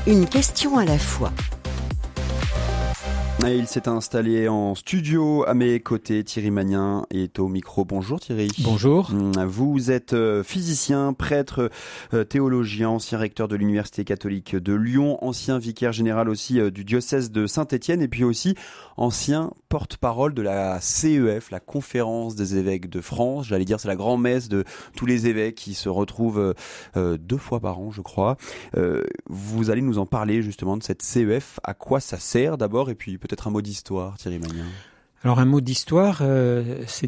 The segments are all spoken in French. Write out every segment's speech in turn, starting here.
Une question à la fois. Et il s'est installé en studio à mes côtés. Thierry Magnin est au micro. Bonjour Thierry. Bonjour. Vous êtes physicien, prêtre, théologien, ancien recteur de l'Université catholique de Lyon, ancien vicaire général aussi du diocèse de Saint-Étienne et puis aussi ancien porte-parole de la CEF, la Conférence des évêques de France. J'allais dire c'est la grand-messe de tous les évêques qui se retrouvent 2 fois par an je crois. Vous allez nous en parler justement de cette CEF, à quoi ça sert d'abord et puis peut-être un mot d'histoire, Thierry Magnin. Alors un mot d'histoire, c'est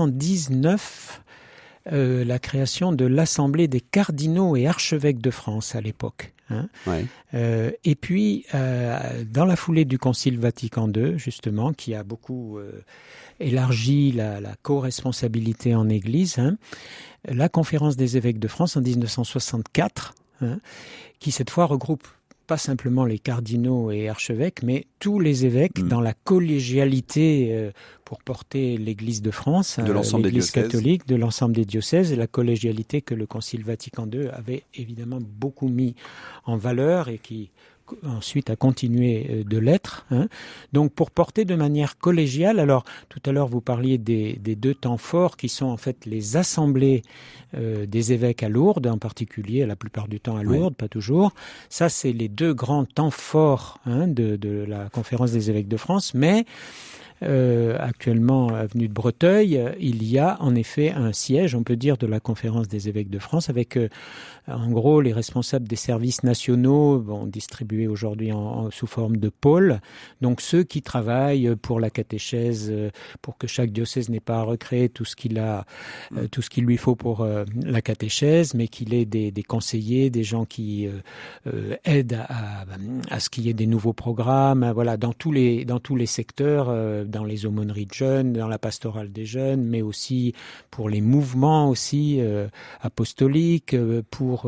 1919, la création de l'Assemblée des cardinaux et archevêques de France à l'époque. Ouais. Et puis, dans la foulée du Concile Vatican II, justement, qui a beaucoup élargi la co-responsabilité en Église, la Conférence des évêques de France en 1964, qui cette fois regroupe pas simplement les cardinaux et archevêques, mais tous les évêques dans la collégialité pour porter l'Église de France, de l'ensemble l'Église des diocèses. catholique, de l'ensemble des diocèses, et la collégialité que le Concile Vatican II avait évidemment beaucoup mis en valeur et qui ensuite a continué de l'être. Donc pour porter de manière collégiale, alors tout à l'heure vous parliez des 2 temps forts qui sont en fait les assemblées des évêques à Lourdes, en particulier la plupart du temps à Lourdes, pas toujours. Ça c'est les 2 grands temps forts de la Conférence des évêques de France, mais actuellement, avenue de Breteuil, il y a en effet un siège, on peut dire, de la Conférence des évêques de France avec, en gros, les responsables des services nationaux, distribués aujourd'hui sous forme de pôles. Donc ceux qui travaillent pour la catéchèse, pour que chaque diocèse n'ait pas à recréer tout ce qu'il lui faut pour la catéchèse, mais qu'il ait des conseillers, des gens qui aident à ce qu'il y ait des nouveaux programmes, voilà, dans tous les secteurs. Dans les aumôneries de jeunes, dans la pastorale des jeunes, mais aussi pour les mouvements aussi apostoliques, pour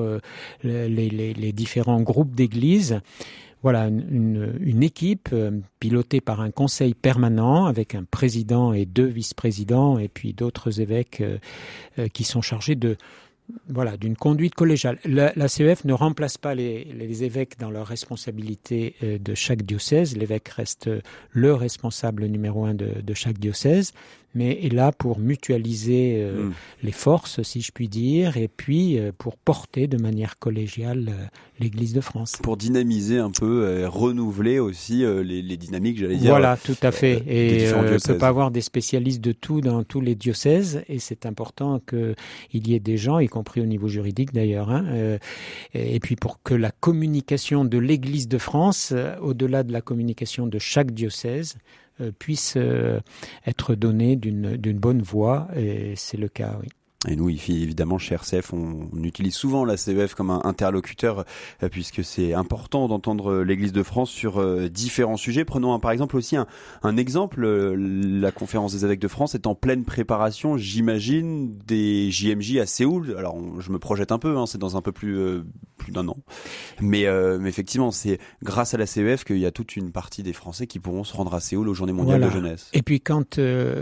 les différents groupes d'églises. Voilà, une équipe pilotée par un conseil permanent avec un président et 2 vice-présidents et puis d'autres évêques qui sont chargés d'une conduite collégiale. La CEF ne remplace pas les évêques dans leur responsabilité de chaque diocèse. L'évêque reste le responsable numéro 1 de chaque diocèse, mais est là pour mutualiser les forces, si je puis dire, et puis pour porter de manière collégiale l'Église de France. Pour dynamiser un peu, renouveler aussi les dynamiques, j'allais dire. Voilà, tout à fait. Et on ne peut pas avoir des spécialistes de tout dans tous les diocèses, et c'est important qu'il y ait des gens, y compris au niveau juridique d'ailleurs, et puis pour que la communication de l'Église de France, au-delà de la communication de chaque diocèse, puisse être donnée d'une bonne voie, et c'est le cas, oui. Et nous, évidemment, chez RCF, on utilise souvent la CEF comme un interlocuteur, puisque c'est important d'entendre l'Église de France sur différents sujets. Prenons par exemple aussi un exemple. La Conférence des évêques de France est en pleine préparation, j'imagine, des JMJ à Séoul. Alors, je me projette un peu, c'est dans un peu plus d'1 an. Mais effectivement, c'est grâce à la CEF qu'il y a toute une partie des Français qui pourront se rendre à Séoul aux Journées mondiales de jeunesse. Et puis quand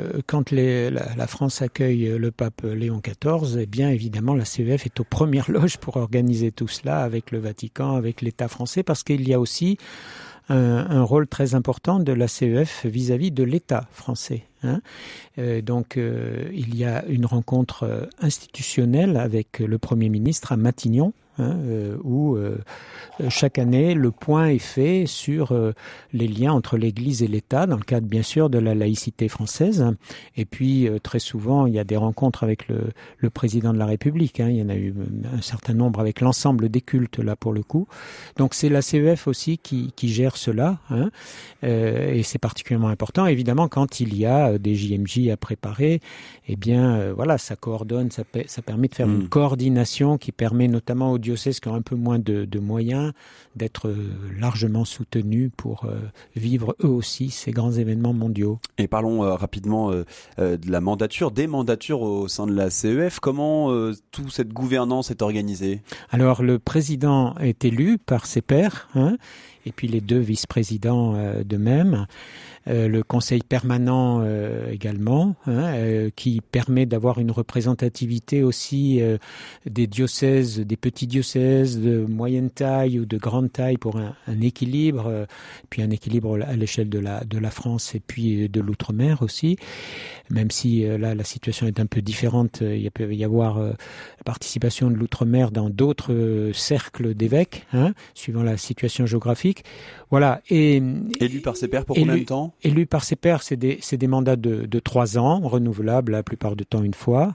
la France accueille le pape Léon XIV, eh bien évidemment la CEF est aux premières loges pour organiser tout cela avec le Vatican, avec l'État français, parce qu'il y a aussi un rôle très important de la CEF vis-à-vis de l'État français. Donc il y a une rencontre institutionnelle avec le Premier ministre à Matignon, où chaque année le point est fait sur les liens entre l'Église et l'État, dans le cadre bien sûr de la laïcité française. Et puis très souvent il y a des rencontres avec le président de la République. Il y en a eu un certain nombre avec l'ensemble des cultes là pour le coup. Donc c'est la CEF aussi qui gère cela, et c'est particulièrement important. Évidemment quand il y a des JMJ à préparer, eh bien voilà, ça coordonne, ça permet de faire une coordination qui permet notamment aux diocèses qui ont un peu moins de moyens d'être largement soutenus pour vivre eux aussi ces grands événements mondiaux. Et parlons rapidement de la mandature, des mandatures au sein de la CEF. Comment toute cette gouvernance est organisée ? Alors le président est élu par ses pairs, et puis les 2 vice-présidents de même. Le conseil permanent également, qui permet d'avoir une représentativité aussi des diocèses, des petits diocèses de moyenne taille ou de grande taille pour un équilibre, puis un équilibre à l'échelle de la France et puis de l'outre-mer aussi. Même si là la situation est un peu différente, il peut y avoir la participation de l'outre-mer dans d'autres cercles d'évêques, suivant la situation géographique. Voilà. Et élu par ses pairs pour combien de temps ? Élu par ses pairs, c'est des mandats de 3 ans, renouvelables la plupart du temps une fois.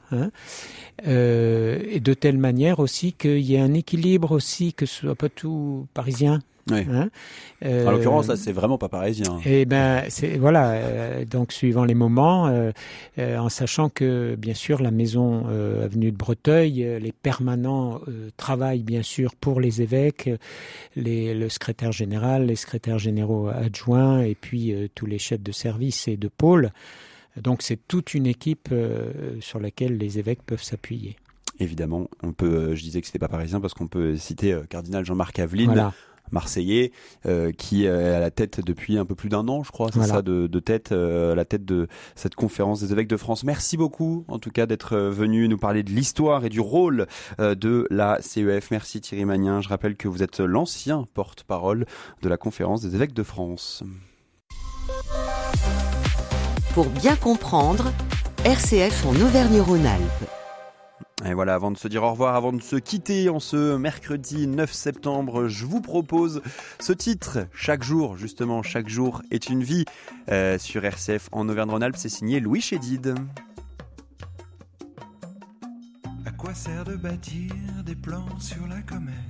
Et de telle manière aussi qu'il y ait un équilibre aussi, que ce soit pas tout parisien. Oui. En l'occurrence, là, c'est vraiment pas parisien. Et donc suivant les moments, en sachant que bien sûr la maison avenue de Breteuil, les permanents travaillent bien sûr pour les évêques, le secrétaire général, les secrétaires généraux adjoints et puis tous les chefs de service et de pôle. Donc c'est toute une équipe sur laquelle les évêques peuvent s'appuyer. Évidemment, je disais que c'était pas parisien parce qu'on peut citer cardinal Jean-Marc Aveline. Voilà. Marseillais, qui est à la tête depuis un peu plus d'1 an, je crois, c'est ça, de tête, à la tête de cette conférence des évêques de France. Merci beaucoup, en tout cas, d'être venu nous parler de l'histoire et du rôle de la CEF. Merci Thierry Magnin. Je rappelle que vous êtes l'ancien porte-parole de la conférence des évêques de France. Pour bien comprendre, RCF en Auvergne-Rhône-Alpes. Et voilà, avant de se dire au revoir, avant de se quitter en ce mercredi 9 septembre, je vous propose ce titre. Chaque jour est une vie. Sur RCF en Auvergne-Rhône-Alpes, c'est signé Louis Chédid. À quoi sert de bâtir des plans sur la comète ?